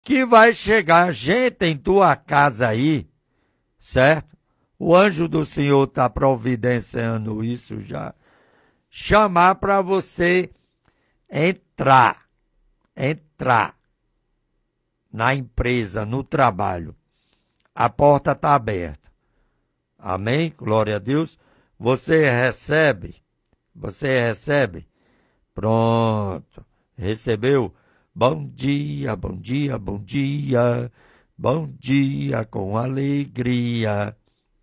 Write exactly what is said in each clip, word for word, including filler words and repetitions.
que vai chegar gente em tua casa aí, certo? O anjo do Senhor está providenciando isso já. Chamar para você entrar, entrar na empresa, no trabalho. A porta está aberta. Amém? Glória a Deus. Você recebe? Você recebe? Pronto. Recebeu? Bom dia, bom dia, bom dia. Bom dia com alegria.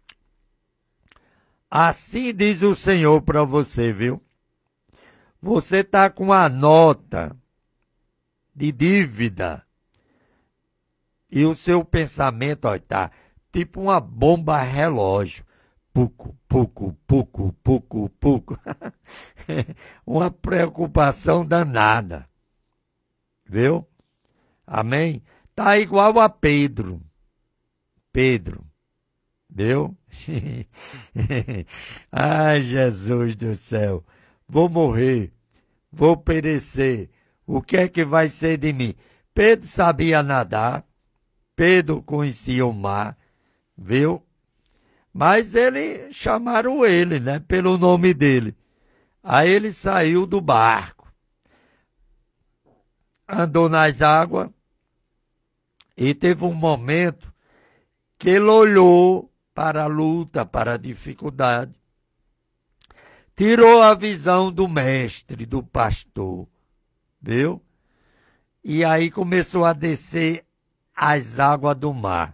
Assim diz o Senhor para você, viu? Você está com a nota de dívida. E o seu pensamento está tipo uma bomba relógio. Puco, puco, puco, puco, puco. Uma preocupação danada. Viu? Amém? Tá igual a Pedro. Pedro. Viu? Ai, Jesus do céu. Vou morrer. Vou perecer. O que é que vai ser de mim? Pedro sabia nadar. Pedro conhecia o mar. Viu? Mas ele, chamaram ele, né? Pelo nome dele. Aí ele saiu do barco. Andou nas águas. E teve um momento que ele olhou para a luta, para a dificuldade. Tirou a visão do mestre, do pastor. Viu? E aí começou a descer as águas do mar.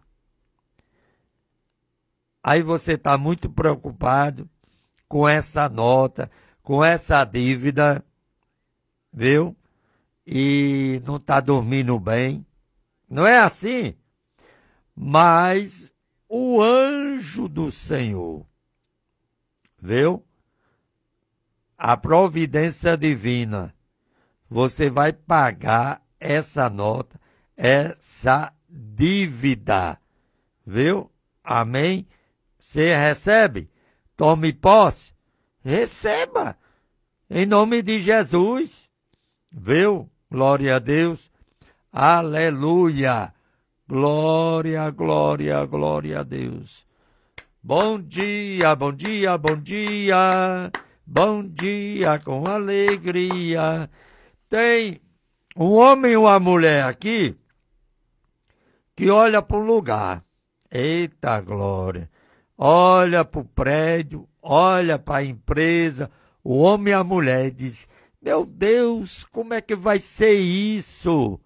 Aí você está muito preocupado com essa nota, com essa dívida, viu? E não está dormindo bem. Não é assim? Mas o anjo do Senhor, viu? A providência divina. Você vai pagar essa nota, essa dívida, viu? Amém? Você recebe? Tome posse? Receba! Em nome de Jesus. Viu? Glória a Deus. Aleluia! Glória, glória, glória a Deus. Bom dia, bom dia, bom dia. Bom dia com alegria. Tem um homem ou uma mulher aqui que olha para o lugar. Eita glória! Olha para o prédio, olha para a empresa, o homem e a mulher diz, meu Deus, como é que vai ser isso?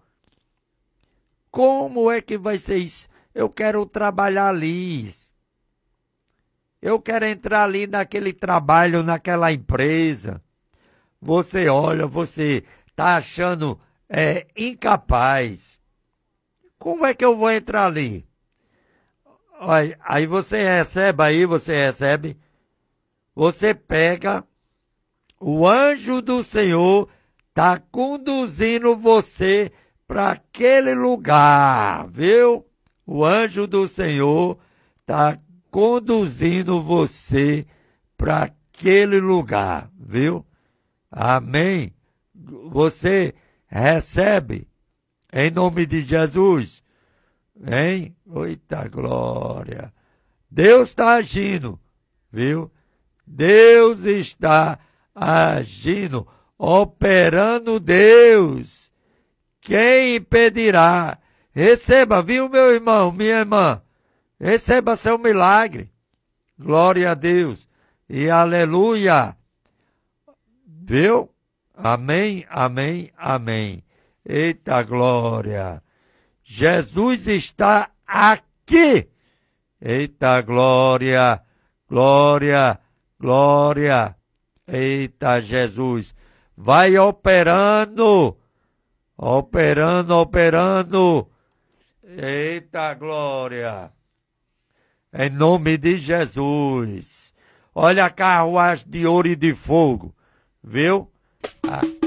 Como é que vai ser isso? Eu quero trabalhar ali. Eu quero entrar ali naquele trabalho, naquela empresa. Você olha, você está achando é, incapaz. Como é que eu vou entrar ali? Aí você recebe aí, você recebe, você pega, o anjo do Senhor está conduzindo você para aquele lugar, viu? O anjo do Senhor está conduzindo você para aquele lugar, viu? Amém? Você recebe em nome de Jesus. Hein? Eita glória! Deus está agindo, viu? Deus está agindo, operando Deus. Quem impedirá? Receba, viu, meu irmão, minha irmã? Receba seu milagre. Glória a Deus. E aleluia. Viu? Amém, amém, amém. Eita glória. Jesus está aqui. Eita glória, glória, glória. Eita Jesus. Vai operando, operando, operando. Eita glória. Em nome de Jesus. Olha a carruagem de ouro e de fogo. Viu? Ah.